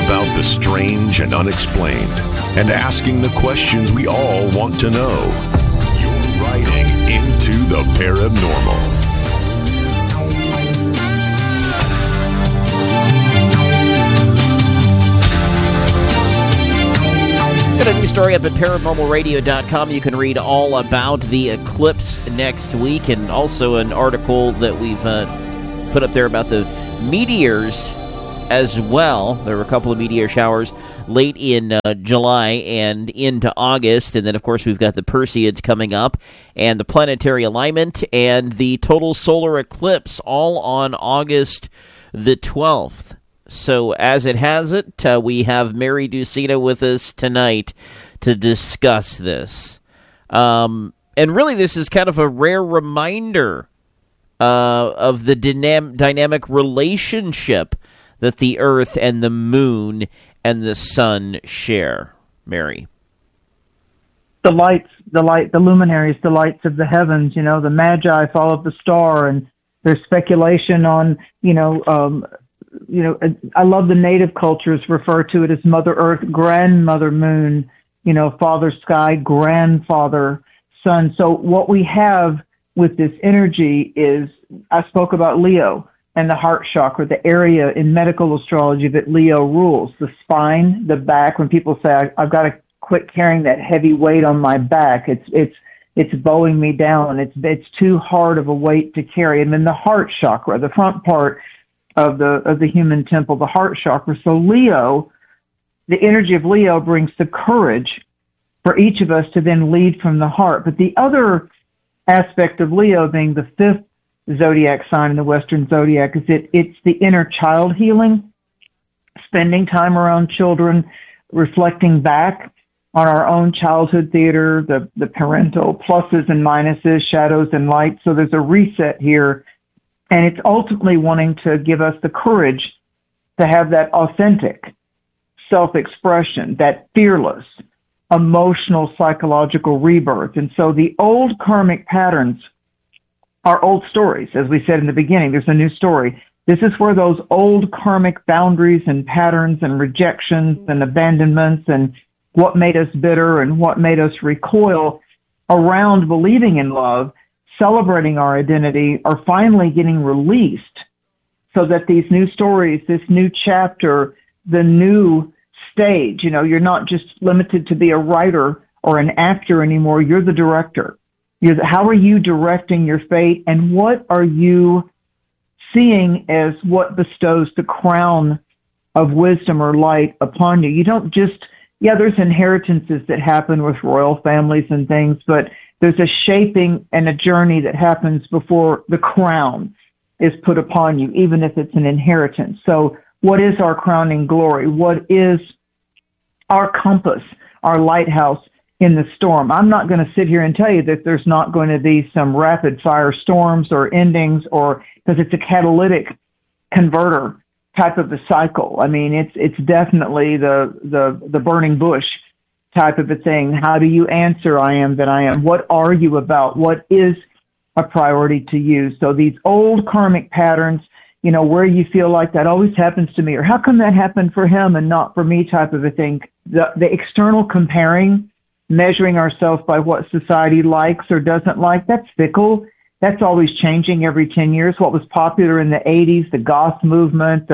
about the strange and unexplained, and asking the questions we all want to know. You're riding into the paranormal. Got a new story up at paranormalradio.com. You can read all about the eclipse next week, and also an article that we've put up there about the meteors as well. There were a couple of meteor showers late in July and into August, and then of course we've got the Perseids coming up, and the planetary alignment, and the total solar eclipse, all on August the 12th. So as it has it, we have Mary Ducina with us tonight to discuss this. And really this is kind of a rare reminder of the dynamic relationship that the Earth and the Moon and the Sun share. Mary. The luminaries, the lights of the heavens, the Magi followed the star, and there's speculation on, I love the native cultures refer to it as Mother Earth, Grandmother Moon, Father Sky, Grandfather Sun. So what we have with this energy is, I spoke about Leo and the heart chakra, the area in medical astrology that Leo rules, the spine, the back. When people say, I've got to quit carrying that heavy weight on my back, it's bowing me down. It's too hard of a weight to carry. And then the heart chakra, the front part of the human temple, the heart chakra. So Leo, the energy of Leo brings the courage for each of us to then lead from the heart. But the other aspect of Leo, being the fifth zodiac sign in the Western zodiac, is it's the inner child healing, spending time around children, reflecting back on our own childhood theater, the parental pluses and minuses, shadows and lights. So there's a reset here. And it's ultimately wanting to give us the courage to have that authentic self-expression, that fearless, emotional, psychological rebirth. And so the old karmic patterns are old stories. As we said in the beginning, there's a new story. This is where those old karmic boundaries and patterns and rejections and abandonments and what made us bitter and what made us recoil around believing in love, celebrating our identity, are finally getting released, so that these new stories, this new chapter, the new stage, you're not just limited to be a writer or an actor anymore. You're the director. How are you directing your fate, and what are you seeing as what bestows the crown of wisdom or light upon you? You don't just, there's inheritances that happen with royal families and things, but there's a shaping and a journey that happens before the crown is put upon you, even if it's an inheritance. So what is our crowning glory? What is our compass, our lighthouse in the storm? I'm not going to sit here and tell you that there's not going to be some rapid fire storms or endings, or because it's a catalytic converter type of a cycle. I mean, it's definitely the burning bush type of a thing. How do you answer I am that I am? What are you about? What is a priority to you? So these old karmic patterns, where you feel like that always happens to me, or how come that happened for him and not for me type of a thing. The external comparing, measuring ourselves by what society likes or doesn't like, that's fickle. That's always changing every 10 years. What was popular in the 80s, the goth movement,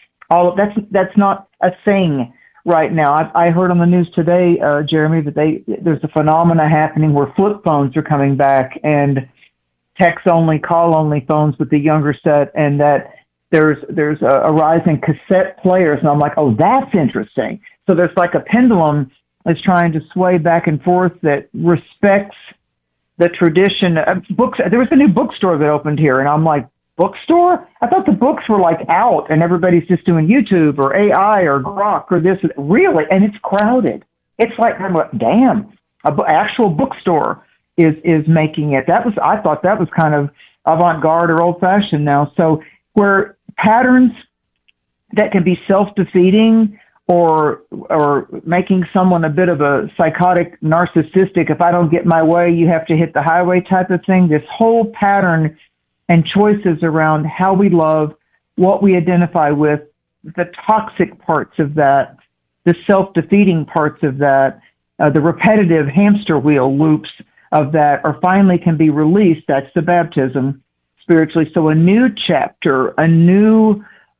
that's not a thing right now. I heard on the news today, Jeremy, that there's a phenomena happening where flip phones are coming back, and text-only, call-only phones with the younger set, and that there's a rise in cassette players. And I'm like, oh, that's interesting. So there's like a pendulum that's trying to sway back and forth that respects the tradition of books. There was a new bookstore that opened here, and I'm like, bookstore? I thought the books were like out and everybody's just doing YouTube or AI or Grok or this. Really? And it's crowded. It's like, I'm like, damn, actual bookstore is making it. I thought that was kind of avant-garde or old-fashioned now. So where patterns that can be self-defeating or making someone a bit of a psychotic, narcissistic, if I don't get my way, you have to hit the highway type of thing, this whole pattern and choices around how we love, what we identify with, the toxic parts of that, the self-defeating parts of that, the repetitive hamster wheel loops of that are finally can be released. That's the baptism spiritually. So a new chapter, a new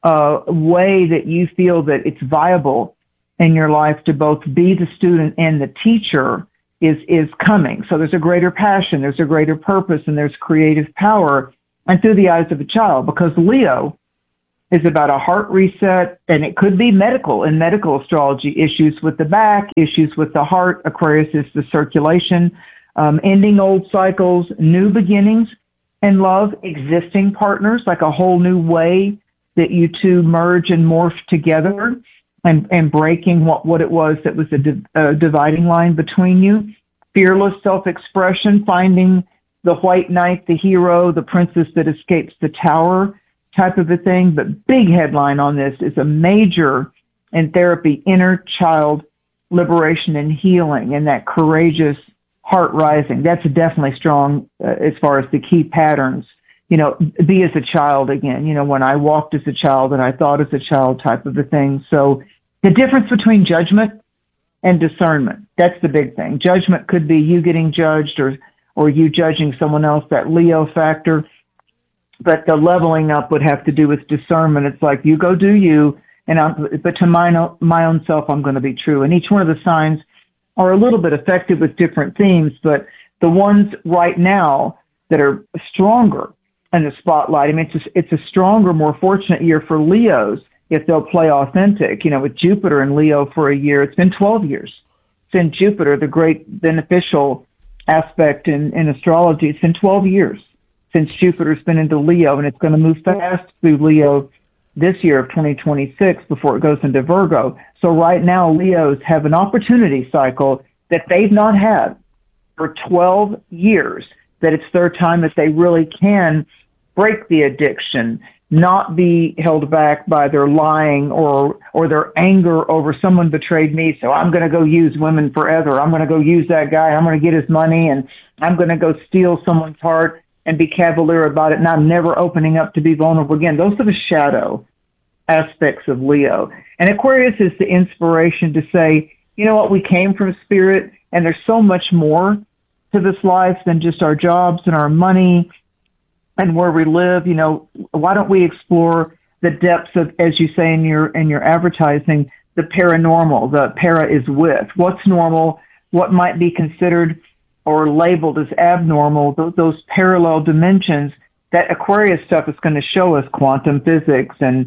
way that you feel that it's viable in your life to both be the student and the teacher is coming. So there's a greater passion, there's a greater purpose, and there's creative power, and through the eyes of a child, because Leo is about a heart reset, and it could be medical astrology, issues with the back, issues with the heart. Aquarius is the circulation, ending old cycles, new beginnings, and love, existing partners, like a whole new way that you two merge and morph together, and breaking what it was that was a dividing line between you. Fearless self-expression, finding the white knight, the hero, the princess that escapes the tower type of a thing. But big headline on this is a major in therapy, inner child liberation and healing, and that courageous heart rising. That's definitely strong as far as the key patterns. Be as a child again, when I walked as a child and I thought as a child type of a thing. So the difference between judgment and discernment, that's the big thing. Judgment could be you getting judged or you judging someone else, that Leo factor. But the leveling up would have to do with discernment. It's like, you go do you, but to my own self, I'm going to be true. And each one of the signs are a little bit affected with different themes, but the ones right now that are stronger in the spotlight, it's a stronger, more fortunate year for Leos if they'll play authentic. With Jupiter and Leo for a year, it's been 12 years since Jupiter, the great beneficial aspect in astrology. It's been 12 years since Jupiter's been into Leo, and it's going to move fast through Leo this year of 2026 before it goes into Virgo. So right now, Leos have an opportunity cycle that they've not had for 12 years, that it's their time that they really can break the addiction, not be held back by their lying or their anger over someone betrayed me, so I'm going to go use women forever. I'm going to go use that guy. I'm going to get his money, and I'm going to go steal someone's heart and be cavalier about it, and I'm never opening up to be vulnerable again. Those are the shadow aspects of Leo. And Aquarius is the inspiration to say, you know what, we came from spirit, and there's so much more to this life than just our jobs and our money and where we live. Why don't we explore the depths of, as you say in your advertising, the paranormal? The para is with. What's normal? What might be considered or labeled as abnormal? Those parallel dimensions. That Aquarius stuff is going to show us quantum physics and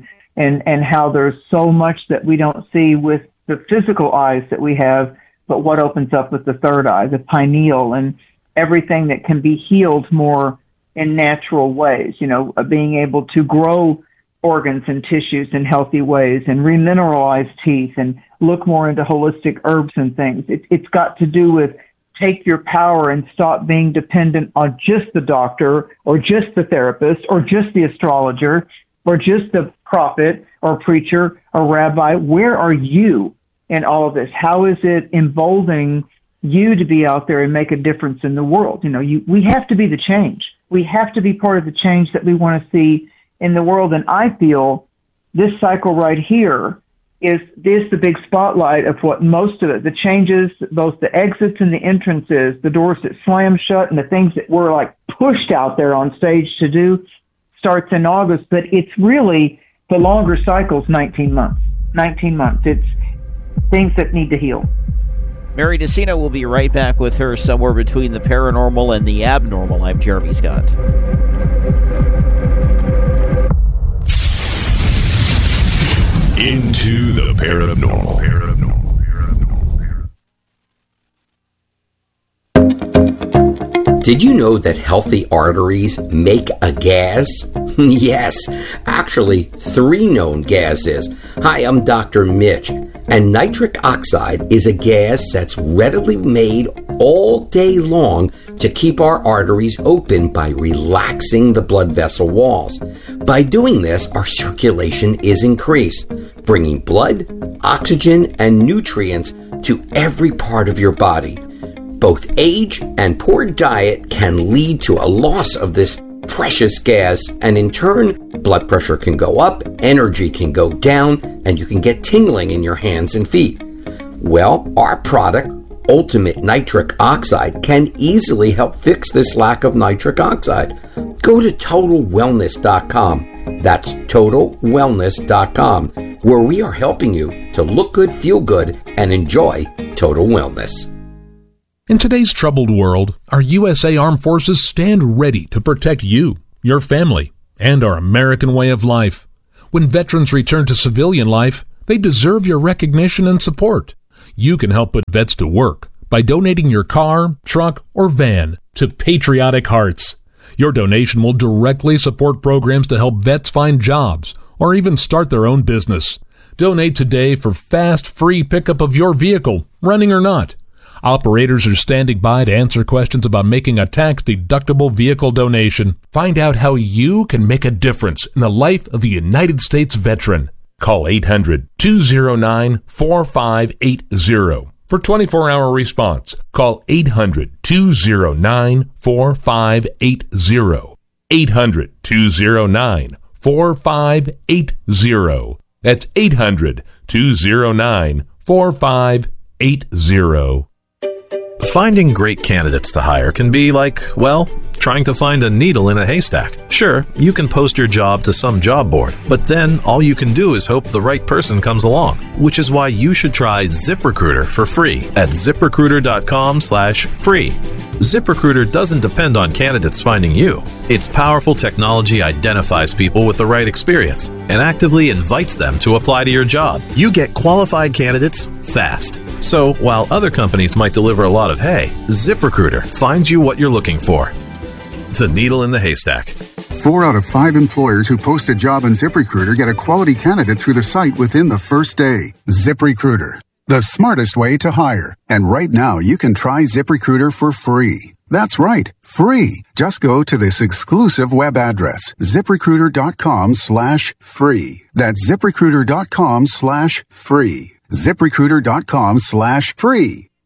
how there's so much that we don't see with the physical eyes that we have, but what opens up with the third eye, the pineal, and everything that can be healed more in natural ways, being able to grow organs and tissues in healthy ways and remineralize teeth and look more into holistic herbs and things. It's got to do with take your power and stop being dependent on just the doctor or just the therapist or just the astrologer or just the prophet or preacher or rabbi. Where are you in all of this? How is it emboldening you to be out there and make a difference in the world? We have to be the change. We have to be part of the change that we want to see in the world. And I feel this cycle right here is the big spotlight of what most of it, the changes, both the exits and the entrances, the doors that slam shut and the things that were like pushed out there on stage to do, starts in August. But it's really the longer cycles, 19 months. It's things that need to heal. Mary DeCino will be right back with her somewhere between the paranormal and the abnormal. I'm Jeremy Scott. Into the paranormal. Did you know that healthy arteries make a gas? Yes, actually 3 known gases. Hi, I'm Dr. Mitch, and nitric oxide is a gas that's readily made all day long to keep our arteries open by relaxing the blood vessel walls. By doing this, our circulation is increased, bringing blood, oxygen, and nutrients to every part of your body. Both age and poor diet can lead to a loss of this precious gas, and in turn, blood pressure can go up, energy can go down, and you can get tingling in your hands and feet. Well, our product, Ultimate Nitric Oxide, can easily help fix this lack of nitric oxide. Go to TotalWellness.com. That's TotalWellness.com, where we are helping you to look good, feel good, and enjoy total wellness. In today's troubled world, our USA Armed Forces stand ready to protect you, your family, and our American way of life. When veterans return to civilian life, they deserve your recognition and support. You can help put vets to work by donating your car, truck, or van to Patriotic Hearts. Your donation will directly support programs to help vets find jobs or even start their own business. Donate today for fast, free pickup of your vehicle, running or not. Operators are standing by to answer questions about making a tax-deductible vehicle donation. Find out how you can make a difference in the life of a United States veteran. Call 800-209-4580 for 24-hour response. Call 800-209-4580. 800-209-4580. That's 800-209-4580. Finding great candidates to hire can be like, well, trying to find a needle in a haystack. Sure, you can post your job to some job board, but then all you can do is hope the right person comes along, which is why you should try ZipRecruiter for free at ZipRecruiter.com/free. ZipRecruiter doesn't depend on candidates finding you. Its powerful technology identifies people with the right experience and actively invites them to apply to your job. You get qualified candidates fast. So, while other companies might deliver a lot of hay, ZipRecruiter finds you what you're looking for. The needle in the haystack. 4 out of 5 employers who post a job on ZipRecruiter get a quality candidate through the site within the first day. ZipRecruiter, the smartest way to hire. And right now, you can try ZipRecruiter for free. That's right, free. Just go to this exclusive web address, ZipRecruiter.com/free. That's ZipRecruiter.com/free. ZipRecruiter.com/free.